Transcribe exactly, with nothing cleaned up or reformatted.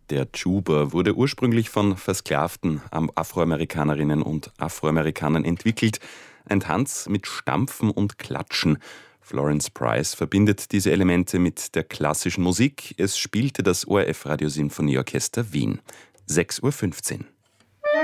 Der Juba wurde ursprünglich von versklavten Afroamerikanerinnen und Afroamerikanern entwickelt. Ein Tanz mit Stampfen und Klatschen. Florence Price verbindet diese Elemente mit der klassischen Musik. Es spielte das O R F Radiosinfonieorchester Wien. sechs Uhr fünfzehn.